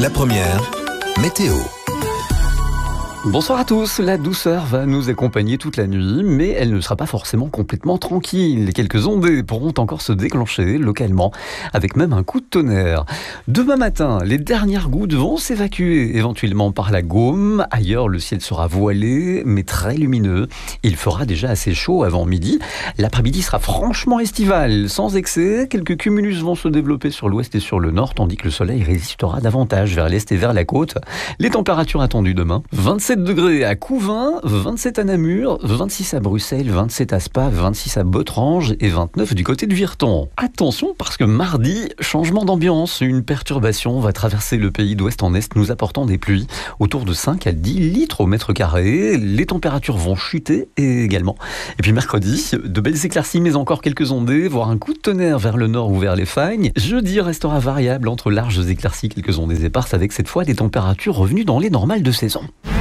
La première, météo. Bonsoir à tous, la douceur va nous accompagner toute la nuit, mais elle ne sera pas forcément complètement tranquille. Quelques ondées pourront encore se déclencher localement, avec même un coup de tonnerre. Demain matin, les dernières gouttes vont s'évacuer éventuellement par la Gaume. Ailleurs, le ciel sera voilé, mais très lumineux. Il fera déjà assez chaud avant midi. L'après-midi sera franchement estival, sans excès. Quelques cumulus vont se développer sur l'ouest et sur le nord, tandis que le soleil résistera davantage vers l'est et vers la côte. Les températures attendues demain, 27 degrés à Couvin, 27 à Namur, 26 à Bruxelles, 27 à Spa, 26 à Botrange et 29 du côté de Virton. Attention parce que mardi, changement d'ambiance, une perturbation va traverser le pays d'ouest en est nous apportant des pluies autour de 5 à 10 litres au mètre carré. Les températures vont chuter également. Et puis mercredi, de belles éclaircies mais encore quelques ondées, voire un coup de tonnerre vers le nord ou vers les Fagnes. Jeudi restera variable entre larges éclaircies, quelques ondées éparses avec cette fois des températures revenues dans les normales de saison.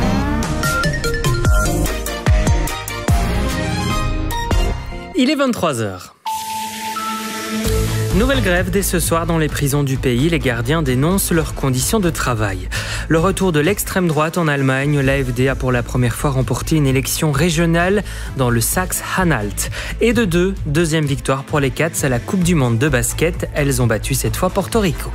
Il est 23h. Nouvelle grève dès ce soir dans les prisons du pays. Les gardiens dénoncent leurs conditions de travail. Le retour de l'extrême droite en Allemagne, l'AfD a pour la première fois remporté une élection régionale dans le Saxe-Anhalt. Et de deuxième victoire pour les Cats à la Coupe du Monde de basket. Elles ont battu cette fois Porto Rico.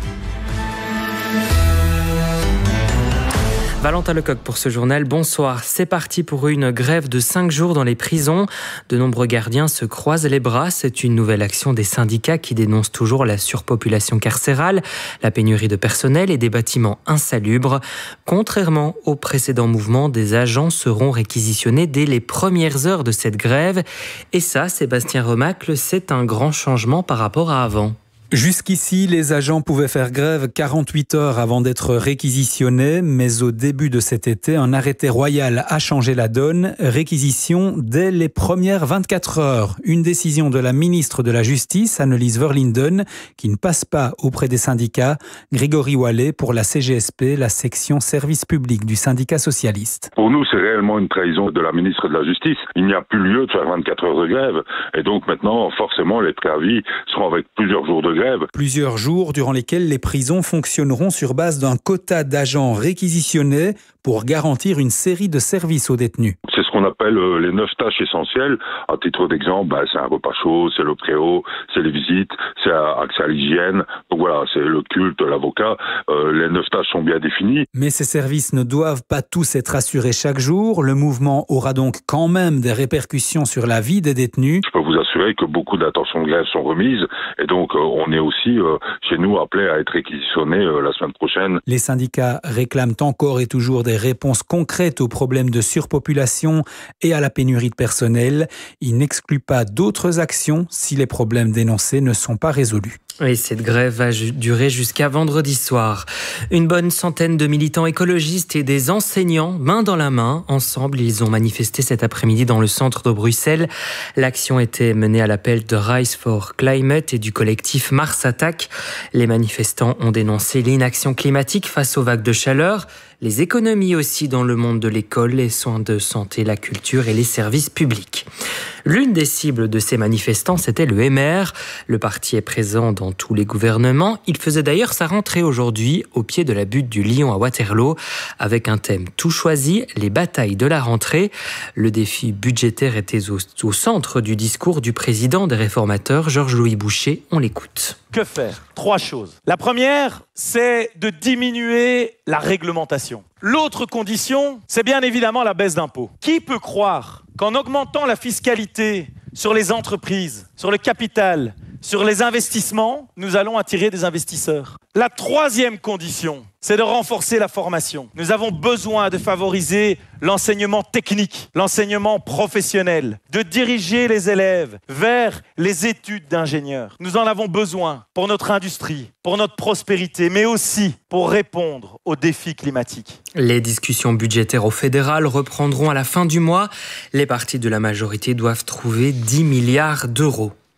Valentin Lecoq pour ce journal, bonsoir. C'est parti pour une grève de 5 jours dans les prisons. De nombreux gardiens se croisent les bras. C'est une nouvelle action des syndicats qui dénoncent toujours la surpopulation carcérale, la pénurie de personnel et des bâtiments insalubres. Contrairement au précédent mouvement, des agents seront réquisitionnés dès les premières heures de cette grève. Et ça, Sébastien Remacle, c'est un grand changement par rapport à avant. Jusqu'ici, les agents pouvaient faire grève 48 heures avant d'être réquisitionnés, mais au début de cet été, un arrêté royal a changé la donne. Réquisition dès les premières 24 heures. Une décision de la ministre de la Justice, Annelies Verlinden, qui ne passe pas auprès des syndicats. Grégory Wallet pour la CGSP, la section service public du syndicat socialiste. Pour nous, c'est réellement une trahison de la ministre de la Justice. Il n'y a plus lieu de faire 24 heures de grève. Et donc maintenant, forcément, les préavis seront avec plusieurs jours de grève. Plusieurs jours durant lesquels les prisons fonctionneront sur base d'un quota d'agents réquisitionnés pour garantir une série de services aux détenus. C'est ce qu'on appelle les 9 tâches essentielles. À titre d'exemple, c'est un repas chaud, c'est le préau, c'est les visites, c'est accès à l'hygiène. Donc voilà, c'est le culte, l'avocat. Les 9 tâches sont bien définies. Mais ces services ne doivent pas tous être assurés chaque jour. Le mouvement aura donc quand même des répercussions sur la vie des détenus. Je peux vous assurer que beaucoup d'intentions de grève sont remises. Et donc, on est aussi, chez nous, appelés à être réquisitionnés la semaine prochaine. Les syndicats réclament encore et toujours des réponses concrètes aux problèmes de surpopulation et à la pénurie de personnel. Ils n'excluent pas d'autres actions si les problèmes dénoncés ne sont pas résolus. Et cette grève va durer jusqu'à vendredi soir. Une bonne centaine de militants écologistes et des enseignants, main dans la main, ensemble, ils ont manifesté cet après-midi dans le centre de Bruxelles. L'action était menée à l'appel de Rise for Climate et du collectif Mars Attack. Les manifestants ont dénoncé l'inaction climatique face aux vagues de chaleur, les économies aussi dans le monde de l'école, les soins de santé, la culture et les services publics. L'une des cibles de ces manifestants, c'était le MR. Le parti est présent dans tous les gouvernements. Il faisait d'ailleurs sa rentrée aujourd'hui au pied de la butte du Lion à Waterloo avec un thème tout choisi, les batailles de la rentrée. Le défi budgétaire était au centre du discours du président des réformateurs, Georges-Louis Boucher. On l'écoute. Que faire ? 3 choses. La première, c'est de diminuer la réglementation. L'autre condition, c'est bien évidemment la baisse d'impôts. Qui peut croire qu'en augmentant la fiscalité sur les entreprises, sur le capital, sur les investissements, nous allons attirer des investisseurs? La troisième condition, c'est de renforcer la formation. Nous avons besoin de favoriser l'enseignement technique, l'enseignement professionnel, de diriger les élèves vers les études d'ingénieurs. Nous en avons besoin pour notre industrie, pour notre prospérité, mais aussi pour répondre aux défis climatiques. Les discussions budgétaires au fédéral reprendront à la fin du mois. Les partis de la majorité doivent trouver 10 milliards d'euros.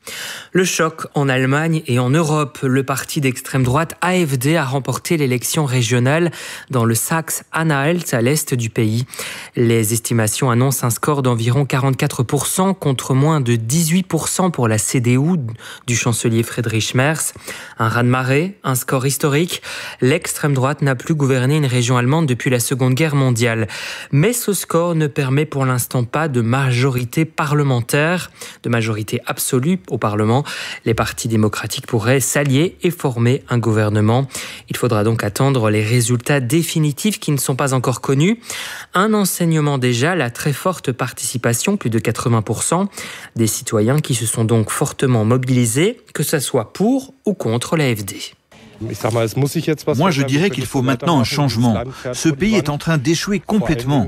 Le choc en Allemagne et en Europe. Le parti d'extrême droite AfD a remporté l'élection régionale dans le Saxe-Anhalt à l'est du pays. Les estimations annoncent un score d'environ 44% contre moins de 18% pour la CDU du chancelier Friedrich Merz. Un raz-de-marée, un score historique. L'extrême droite n'a plus gouverné une région allemande depuis la Seconde Guerre mondiale. Mais ce score ne permet pour l'instant pas de majorité parlementaire, de majorité absolue au Parlement. Les partis démocratiques pourraient s'allier et former un gouvernement. Il faudra donc attendre les résultats définitifs qui ne sont pas encore connus. Un enseignement déjà, la très forte participation, plus de 80%, des citoyens qui se sont donc fortement mobilisés, que ce soit pour ou contre l'AfD. Moi, je dirais qu'il faut maintenant un changement. Ce pays est en train d'échouer complètement.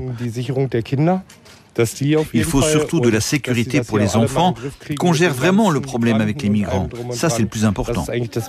Il faut surtout de la sécurité pour les enfants, qu'on gère vraiment le problème avec les migrants. Ça, c'est le plus important.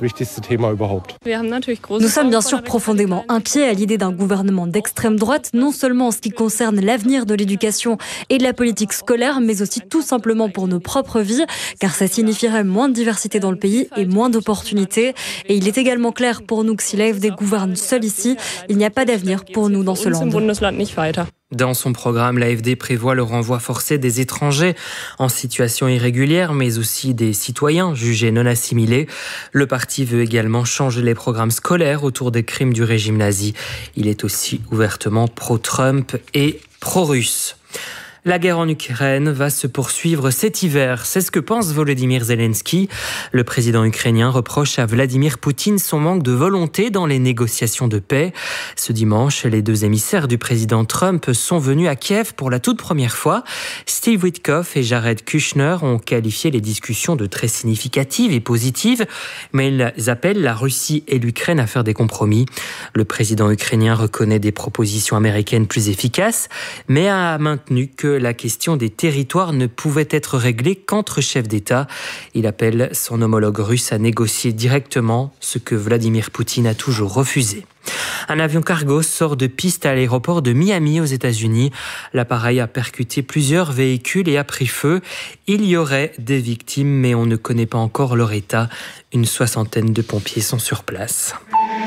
Nous sommes bien sûr profondément inquiets à l'idée d'un gouvernement d'extrême droite, non seulement en ce qui concerne l'avenir de l'éducation et de la politique scolaire, mais aussi tout simplement pour nos propres vies, car ça signifierait moins de diversité dans le pays et moins d'opportunités. Et il est également clair pour nous que si l'AfD gouverne seule ici, il n'y a pas d'avenir pour nous dans ce land. Dans son programme, l'AfD prévoit le renvoi forcé des étrangers en situation irrégulière, mais aussi des citoyens jugés non assimilés. Le parti veut également changer les programmes scolaires autour des crimes du régime nazi. Il est aussi ouvertement pro-Trump et pro-russe. La guerre en Ukraine va se poursuivre cet hiver. C'est ce que pense Volodymyr Zelensky. Le président ukrainien reproche à Vladimir Poutine son manque de volonté dans les négociations de paix. Ce dimanche, les deux émissaires du président Trump sont venus à Kiev pour la toute première fois. Steve Witkoff et Jared Kushner ont qualifié les discussions de très significatives et positives, mais ils appellent la Russie et l'Ukraine à faire des compromis. Le président ukrainien reconnaît des propositions américaines plus efficaces, mais a maintenu que la question des territoires ne pouvait être réglée qu'entre chefs d'État. Il appelle son homologue russe à négocier directement, ce que Vladimir Poutine a toujours refusé. Un avion cargo sort de piste à l'aéroport de Miami aux États-Unis. L'appareil a percuté plusieurs véhicules et a pris feu. Il y aurait des victimes, mais on ne connaît pas encore leur état. Une 60aine de pompiers sont sur place.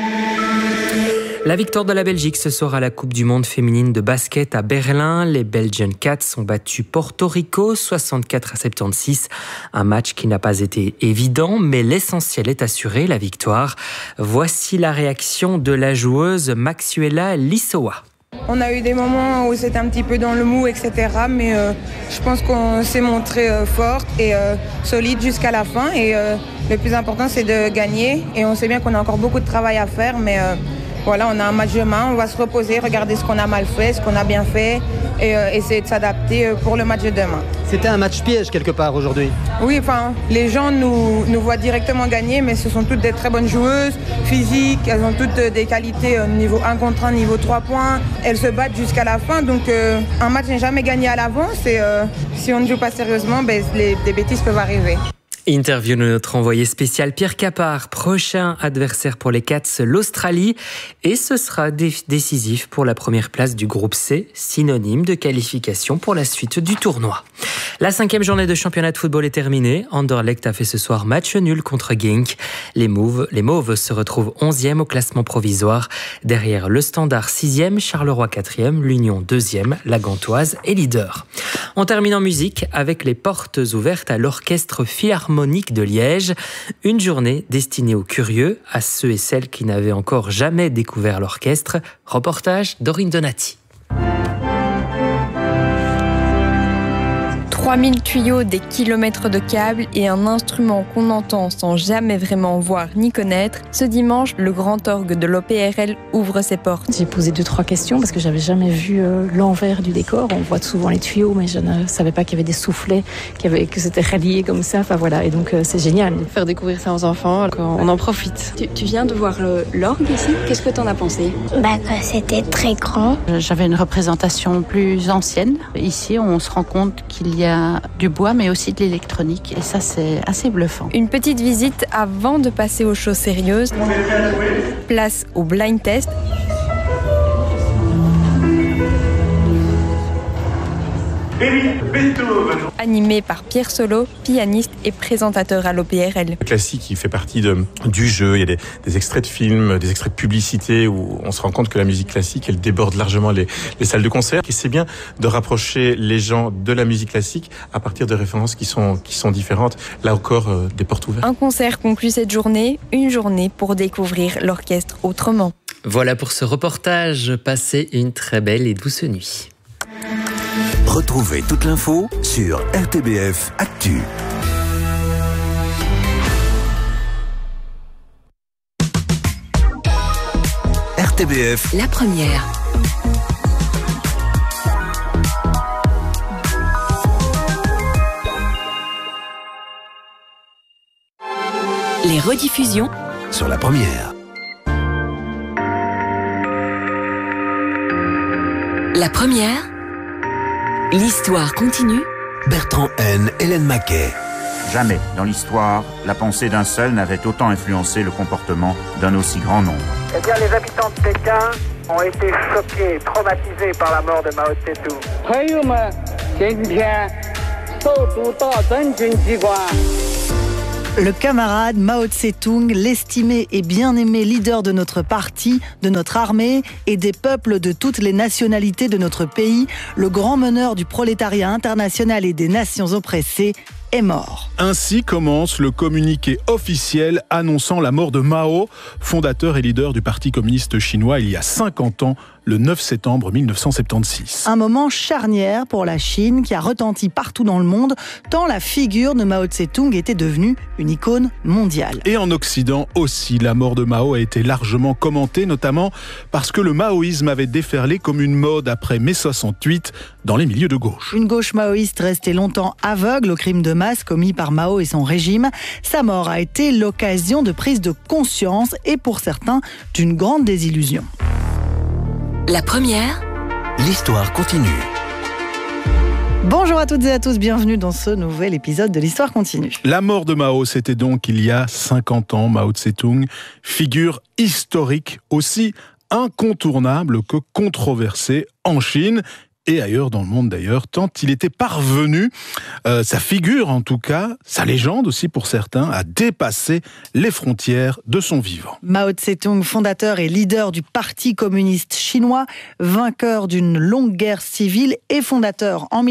La victoire de la Belgique ce soir à la Coupe du Monde féminine de basket à Berlin. Les Belgian Cats ont battu Porto Rico 64-76. Un match qui n'a pas été évident, mais l'essentiel est assuré, la victoire. Voici la réaction de la joueuse Maxuela Lissoa. On a eu des moments où c'était un petit peu dans le mou, etc. Mais je pense qu'on s'est montré fort et solide jusqu'à la fin. Et le plus important, c'est de gagner. Et on sait bien qu'on a encore beaucoup de travail à faire, mais voilà, on a un match demain, on va se reposer, regarder ce qu'on a mal fait, ce qu'on a bien fait et essayer de s'adapter pour le match de demain. C'était un match piège quelque part aujourd'hui. Oui, enfin, les gens nous voient directement gagner, mais ce sont toutes des très bonnes joueuses, physiques, elles ont toutes des qualités niveau 1 contre 1, niveau 3 points. Elles se battent jusqu'à la fin, donc un match n'est jamais gagné à l'avance et si on ne joue pas sérieusement, des bêtises peuvent arriver. Interview de notre envoyé spécial Pierre Capard. Prochain adversaire pour les Cats, l'Australie. Et ce sera décisif pour la première place du groupe C, synonyme de qualification pour la suite du tournoi. La 5e journée de championnat de football est terminée. Anderlecht a fait ce soir match nul contre Genk. Les Mauves se retrouvent 11e au classement provisoire. Derrière le Standard 6e, Charleroi 4e, l'Union 2e, la Gantoise est leader. On termine en musique avec les portes ouvertes à l'Orchestre Philharmonique de Liège. Une journée destinée aux curieux, à ceux et celles qui n'avaient encore jamais découvert l'orchestre. Reportage d'Aurine Donati. 3000 tuyaux, des kilomètres de câbles et un instrument qu'on entend sans jamais vraiment voir ni connaître. Ce dimanche, le grand orgue de l'OPRL ouvre ses portes. J'ai posé 2-3 questions parce que j'avais jamais vu l'envers du décor. On voit souvent les tuyaux, mais je ne savais pas qu'il y avait des soufflets, que c'était relié comme ça. Enfin voilà, et donc c'est génial. Faire découvrir ça aux enfants, on en profite. Tu viens de voir l'orgue ici. Qu'est-ce que tu en as pensé ? Que c'était très grand. J'avais une représentation plus ancienne. Ici, on se rend compte qu'il y a du bois, mais aussi de l'électronique. Et ça, c'est assez bluffant. Une petite visite avant de passer aux choses sérieuses. Place au blind test. Animé par Pierre Solo, pianiste et présentateur à l'OPRL. Le classique, il fait partie du jeu. Il y a des extraits de films, des extraits de publicité où on se rend compte que la musique classique, elle déborde largement les salles de concert. Et c'est bien de rapprocher les gens de la musique classique à partir de références qui sont différentes. Là encore, des portes ouvertes. Un concert conclut cette journée, une journée pour découvrir l'orchestre autrement. Voilà pour ce reportage. Passez une très belle et douce nuit. Retrouvez toute l'info sur RTBF Actu. RTBF, la première. Les rediffusions sur la première. La première. L'histoire continue. Bertrand N, Hélène Maquet. Jamais dans l'histoire, la pensée d'un seul n'avait autant influencé le comportement d'un aussi grand nombre. Eh bien, les habitants de Pékin ont été choqués, traumatisés par la mort de Mao Tse-tung. Le camarade Mao Tse-tung, l'estimé et bien-aimé leader de notre parti, de notre armée et des peuples de toutes les nationalités de notre pays, le grand meneur du prolétariat international et des nations oppressées, est mort. Ainsi commence le communiqué officiel annonçant la mort de Mao, fondateur et leader du Parti communiste chinois il y a 50 ans, le 9 septembre 1976. Un moment charnière pour la Chine qui a retenti partout dans le monde, tant la figure de Mao Tse-tung était devenue une icône mondiale. Et en Occident aussi, la mort de Mao a été largement commentée, notamment parce que le maoïsme avait déferlé comme une mode après mai 68 dans les milieux de gauche. Une gauche maoïste restée longtemps aveugle aux crimes de masse commis par Mao et son régime. Sa mort a été l'occasion de prise de conscience et pour certains d'une grande désillusion. La première. L'histoire continue. Bonjour à toutes et à tous, bienvenue dans ce nouvel épisode de l'Histoire continue. La mort de Mao, c'était donc il y a 50 ans. Mao Tse-tung, figure historique aussi incontournable que controversée en Chine et ailleurs dans le monde d'ailleurs, tant il était parvenu, sa figure en tout cas, sa légende aussi pour certains, à dépasser les frontières de son vivant. Mao Tse-tung, fondateur et leader du Parti communiste chinois, vainqueur d'une longue guerre civile et fondateur en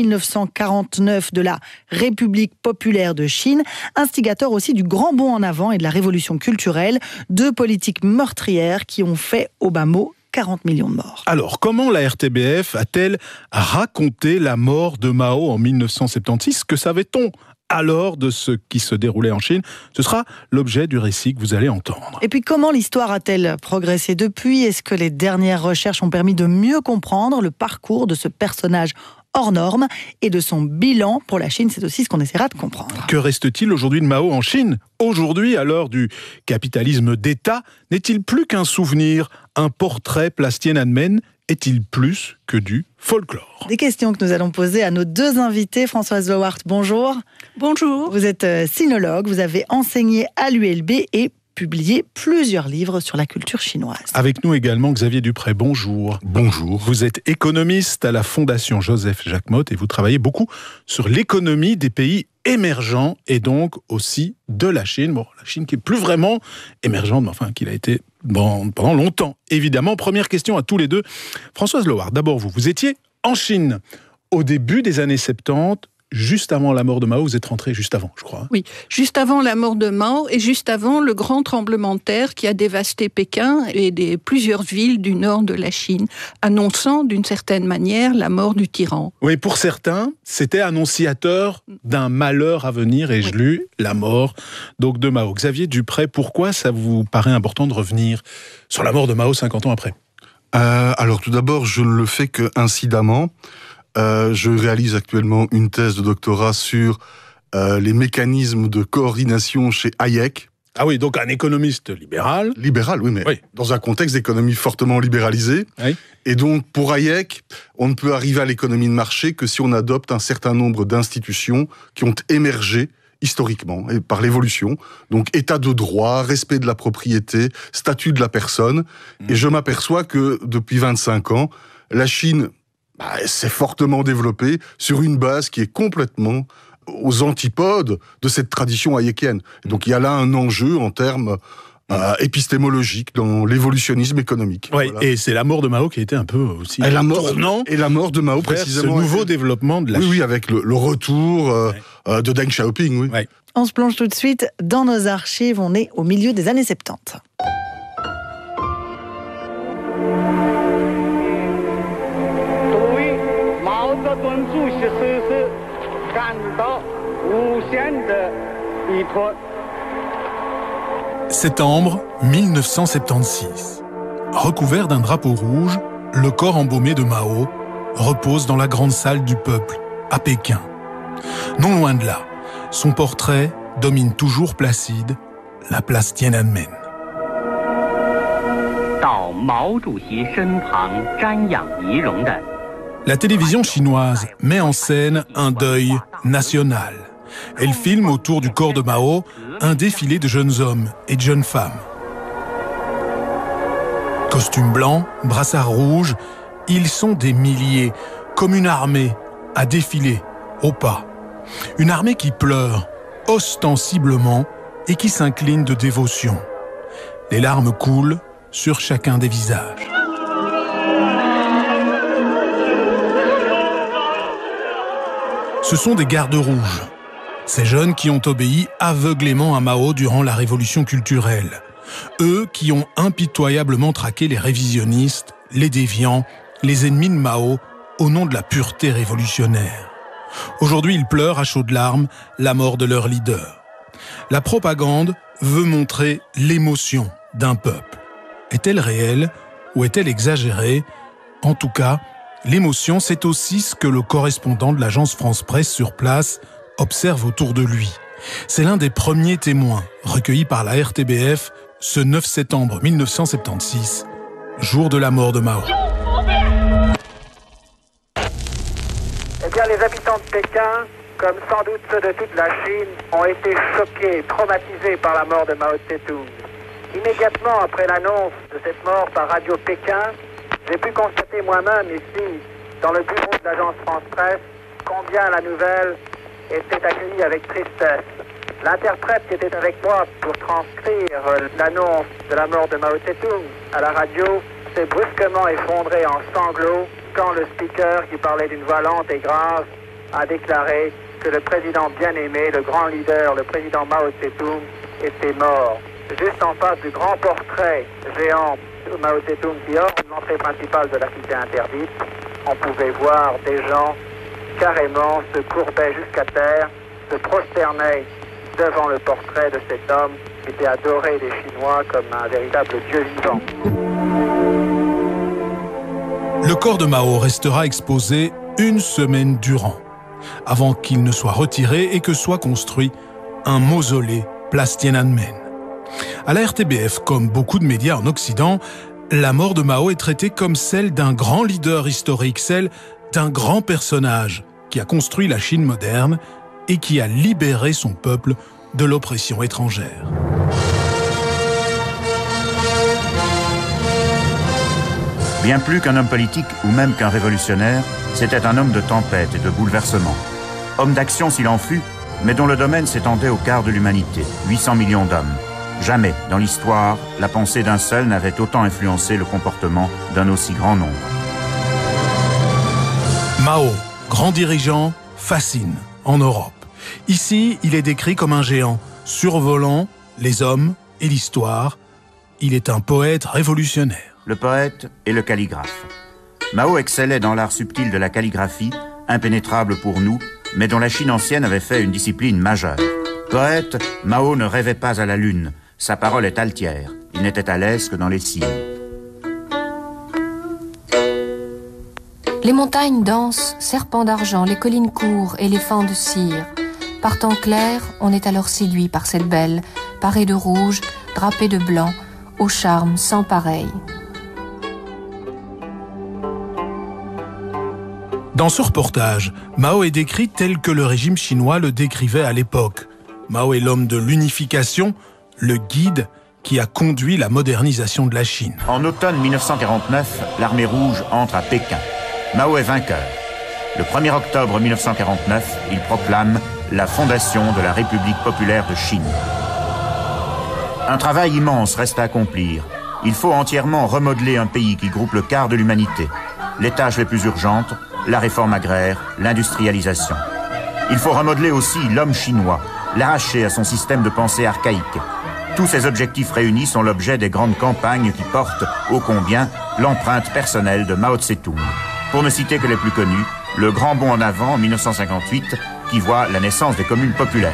1949 de la République populaire de Chine, instigateur aussi du grand bond en avant et de la révolution culturelle, deux politiques meurtrières qui ont fait au bas mot 40 millions de morts. Alors, comment la RTBF a-t-elle raconté la mort de Mao en 1976 ? Que savait-on alors de ce qui se déroulait en Chine ? Ce sera l'objet du récit que vous allez entendre. Et puis, comment l'histoire a-t-elle progressé depuis ? Est-ce que les dernières recherches ont permis de mieux comprendre le parcours de ce personnage hors norme et de son bilan pour la Chine? C'est aussi ce qu'on essaiera de comprendre. Que reste-t-il aujourd'hui de Mao en Chine ? Aujourd'hui, à l'heure du capitalisme d'État, n'est-il plus qu'un souvenir ? Un portrait place Tiananmen est-il plus que du folklore ? Des questions que nous allons poser à nos deux invités. Françoise Lowart, bonjour. Bonjour. Vous êtes sinologue, vous avez enseigné à l'ULB et publié plusieurs livres sur la culture chinoise. Avec nous également Xavier Dupré, bonjour. Bonjour. Vous êtes économiste à la Fondation Joseph-Jacquemotte et vous travaillez beaucoup sur l'économie des pays émergents et donc aussi de la Chine. Bon, la Chine qui est plus vraiment émergente, mais enfin qui l'a été pendant longtemps. Évidemment, première question à tous les deux. Françoise Lowart, d'abord vous étiez en Chine au début des années 70, juste avant la mort de Mao, vous êtes rentré juste avant, je crois. Oui, juste avant la mort de Mao et juste avant le grand tremblement de terre qui a dévasté Pékin et plusieurs villes du nord de la Chine, annonçant d'une certaine manière la mort du tyran. Oui, pour certains, c'était annonciateur d'un malheur à venir, ai-je lu, la mort donc de Mao. Xavier Dupré, pourquoi ça vous paraît important de revenir sur la mort de Mao 50 ans après ? Alors tout d'abord, je ne le fais que incidemment. Je réalise actuellement une thèse de doctorat sur les mécanismes de coordination chez Hayek. Ah oui, donc un économiste libéral. Libéral, oui, mais oui, dans un contexte d'économie fortement libéralisée. Oui. Et donc, pour Hayek, on ne peut arriver à l'économie de marché que si on adopte un certain nombre d'institutions qui ont émergé historiquement et par l'évolution. Donc, état de droit, respect de la propriété, statut de la personne. Et je m'aperçois que depuis 25 ans, la Chine s'est fortement développé sur une base qui est complètement aux antipodes de cette tradition hayekienne. Et donc il y a là un enjeu en termes épistémologiques dans l'évolutionnisme économique. Oui, voilà. Et c'est la mort de Mao qui a été un peu aussi tournant. Et la mort de Mao, précisément. Ce nouveau développement de la Chine. Oui, avec le retour de Deng Xiaoping. Oui. Ouais. On se plonge tout de suite dans nos archives. On est au milieu des années 70. Septembre 1976. Recouvert d'un drapeau rouge, le corps embaumé de Mao repose dans la grande salle du peuple, à Pékin. Non loin de là, son portrait domine toujours placide la place Tiananmen. La télévision chinoise met en scène un deuil national. Elle filme autour du corps de Mao un défilé de jeunes hommes et de jeunes femmes. Costume blanc, brassard rouge, ils sont des milliers, comme une armée, à défiler, au pas. Une armée qui pleure, ostensiblement, et qui s'incline de dévotion. Les larmes coulent sur chacun des visages. Ce sont des gardes rouges. Ces jeunes qui ont obéi aveuglément à Mao durant la révolution culturelle. Eux qui ont impitoyablement traqué les révisionnistes, les déviants, les ennemis de Mao au nom de la pureté révolutionnaire. Aujourd'hui, ils pleurent à chaudes larmes la mort de leur leader. La propagande veut montrer l'émotion d'un peuple. Est-elle réelle ou est-elle exagérée ? En tout cas, l'émotion, c'est aussi ce que le correspondant de l'agence France-Presse sur place observe autour de lui. C'est l'un des premiers témoins recueillis par la RTBF ce 9 septembre 1976, jour de la mort de Mao. Eh bien, les habitants de Pékin, comme sans doute ceux de toute la Chine, ont été choqués, traumatisés par la mort de Mao Tse-tung. Immédiatement après l'annonce de cette mort par Radio Pékin, j'ai pu constater moi-même ici, dans le bureau de l'agence France-Presse, combien la nouvelle était accueillie avec tristesse. L'interprète qui était avec moi pour transcrire l'annonce de la mort de Mao Tse-tung à la radio s'est brusquement effondré en sanglots quand le speaker, qui parlait d'une voix lente et grave, a déclaré que le président bien-aimé, le grand leader, le président Mao Tse-tung, était mort. Juste en face du grand portrait géant de Mao Tse-tung qui ordre l'entrée principale de la cité interdite, on pouvait voir des gens carrément se courbaient jusqu'à terre, se prosternaient devant le portrait de cet homme qui était adoré des Chinois comme un véritable dieu vivant. Le corps de Mao restera exposé une semaine durant, avant qu'il ne soit retiré et que soit construit un mausolée place Tiananmen. À la RTBF, comme beaucoup de médias en Occident, la mort de Mao est traitée comme celle d'un grand leader historique, celle d'un grand personnage qui a construit la Chine moderne et qui a libéré son peuple de l'oppression étrangère. Bien plus qu'un homme politique ou même qu'un révolutionnaire, c'était un homme de tempête et de bouleversement. Homme d'action s'il en fut, mais dont le domaine s'étendait au quart de l'humanité, 800 millions d'hommes. Jamais, dans l'histoire, la pensée d'un seul n'avait autant influencé le comportement d'un aussi grand nombre. Mao, grand dirigeant, fascine en Europe. Ici, il est décrit comme un géant, survolant les hommes et l'histoire. Il est un poète révolutionnaire. Le poète et le calligraphe. Mao excellait dans l'art subtil de la calligraphie, impénétrable pour nous, mais dont la Chine ancienne avait fait une discipline majeure. Poète, Mao ne rêvait pas à la lune. Sa parole est altière. Il n'était à l'aise que dans les cimes. Les montagnes dansent, serpents d'argent, les collines courent, éléphants de cire. Par temps clair, on est alors séduit par cette belle, parée de rouge, drapée de blanc, au charme sans pareil. Dans ce reportage, Mao est décrit tel que le régime chinois le décrivait à l'époque. Mao est l'homme de l'unification, le guide qui a conduit la modernisation de la Chine. En automne 1949, l'armée rouge entre à Pékin. Mao est vainqueur. Le 1er octobre 1949, il proclame la fondation de la République populaire de Chine. Un travail immense reste à accomplir. Il faut entièrement remodeler un pays qui groupe le quart de l'humanité. Les tâches les plus urgentes, la réforme agraire, l'industrialisation. Il faut remodeler aussi l'homme chinois, l'arracher à son système de pensée archaïque. Tous ces objectifs réunis sont l'objet des grandes campagnes qui portent, ô combien, l'empreinte personnelle de Mao Tse-tung. Pour ne citer que les plus connus, le Grand Bond en avant en 1958, qui voit la naissance des communes populaires.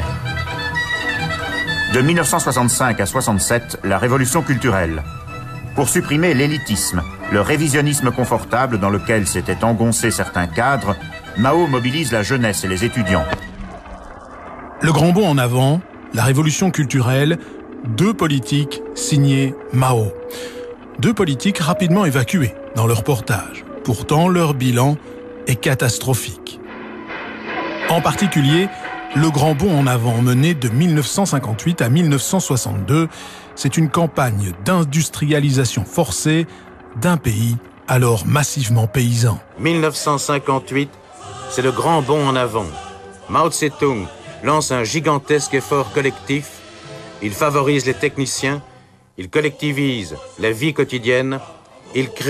De 1965 à 67, la révolution culturelle. Pour supprimer l'élitisme, le révisionnisme confortable dans lequel s'étaient engoncés certains cadres, Mao mobilise la jeunesse et les étudiants. Le grand bond en avant, la révolution culturelle, 2 politiques signés Mao. 2 politiques rapidement évacués dans leur reportage. Pourtant, leur bilan est catastrophique. En particulier, le grand bond en avant mené de 1958 à 1962, c'est une campagne d'industrialisation forcée d'un pays alors massivement paysan. 1958, c'est le grand bond en avant. Mao Tse-tung lance un gigantesque effort collectif. Il favorise les techniciens, il collectivise la vie quotidienne, il crée